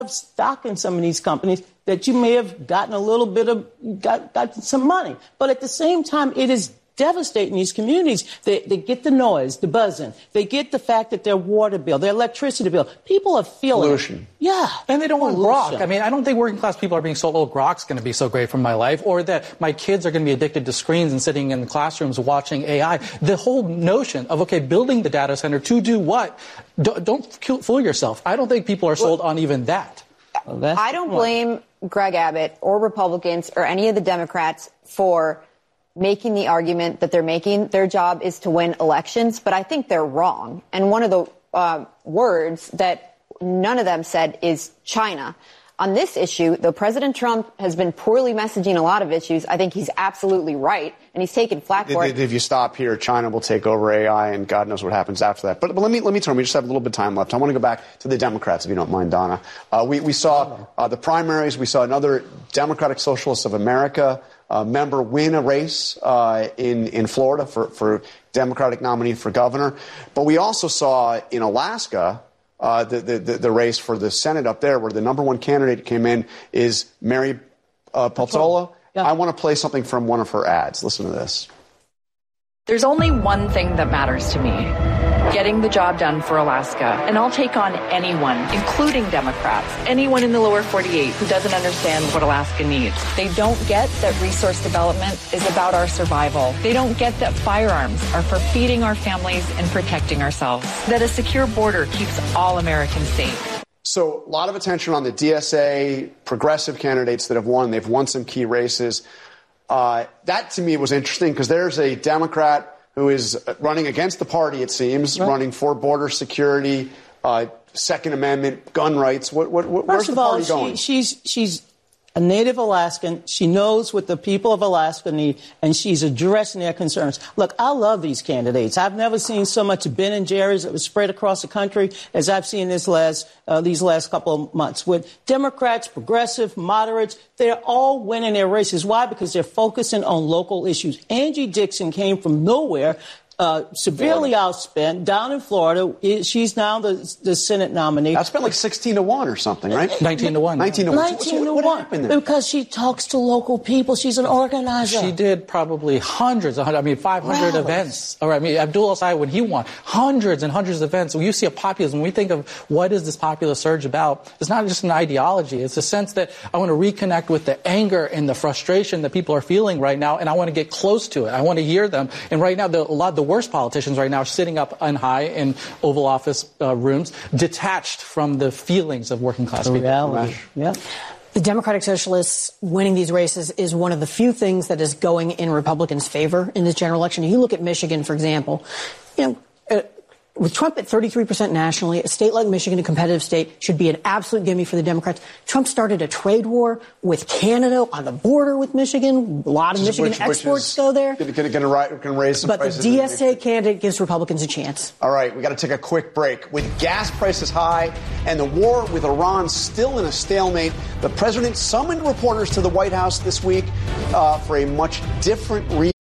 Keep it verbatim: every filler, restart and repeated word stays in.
stock in some of these companies that you may have gotten a little bit of, got, got some money. But at the same time, it is devastating these communities. They, they get the noise, the buzzing. They get the fact that their water bill, their electricity bill. People are feeling pollution. It. Yeah. And they don't want pollution. grok. I mean, I don't think working class people are being sold, oh, grok's going to be so great for my life, or that my kids are going to be addicted to screens and sitting in the classrooms watching A I. The whole notion of, okay, building the data center to do what? Don't, don't fool yourself. I don't think people are sold on even that. Well, I don't blame Greg Abbott or Republicans or any of the Democrats for making the argument that they're making. Their job is to win elections, but I think they're wrong. And one of the uh, words that none of them said is China. On this issue, though President Trump has been poorly messaging a lot of issues, I think he's absolutely right, and he's taken flack for it. If you stop here, China will take over A I, and God knows what happens after that. But, but let me let me turn. We just have a little bit of time left. I want to go back to the Democrats, if you don't mind, Donna. Uh, we, we saw uh, the primaries. We saw another Democratic Socialists of America uh, member win a race uh, in, in Florida for, for Democratic nominee for governor. But we also saw in Alaska Uh, the, the, the race for the Senate up there, where the number one candidate came in, is Mary uh, Peltola. Yeah. I want to play something from one of her ads. Listen to this. There's only one thing that matters to me, getting the job done for Alaska. And I'll take on anyone, including Democrats, anyone in the lower forty-eight who doesn't understand what Alaska needs. They don't get that resource development is about our survival. They don't get that firearms are for feeding our families and protecting ourselves. That a secure border keeps all Americans safe. So a lot of attention on the D S A progressive candidates that have won. They've won some key races. Uh, that, to me, was interesting because there's a Democrat who is running against the party, it seems, right. running for border security, uh, Second Amendment, gun rights. What, what, what, where's the party all, going? She, she's, she's a native Alaskan. She knows what the people of Alaska need, and she's addressing their concerns. Look, I love these candidates. I've never seen so much Ben and Jerry's that was spread across the country as I've seen this last, uh, these last couple of months. With Democrats, progressive, moderates, they're all winning their races. Why? Because they're focusing on local issues. Angie Dixon came from nowhere. Uh, severely Florida. outspent down in Florida. She's now the the Senate nominee. Outspent like sixteen to one or something, right? nineteen to one. nineteen to one. nineteen to what, what one. happened there? Because she talks to local people. She's an organizer. She did probably hundreds, of, I mean, five hundred Rallies. events. Or I mean, Abdul El-Sayed, when he won, hundreds and hundreds of events. When you see a populism, when we think of what is this popular surge about, it's not just an ideology. It's a sense that I want to reconnect with the anger and the frustration that people are feeling right now, and I want to get close to it. I want to hear them. And right now, the, a lot of the worst politicians right now are sitting up on high in Oval Office uh, rooms, detached from the feelings of working class the people. Reality. Yeah. The Democratic Socialists winning these races is one of the few things that is going in Republicans' favor in this general election. You look at Michigan, for example, you know, uh, with Trump at thirty-three percent nationally, a state like Michigan, a competitive state, should be an absolute gimme for the Democrats. Trump started a trade war with Canada on the border with Michigan. A lot of Michigan which, exports which go there. Going to raise some but prices. But the D S A candidate gives Republicans a chance. All right, we got to take a quick break. With gas prices high and the war with Iran still in a stalemate, the president summoned reporters to the White House this week uh, for a much different reason.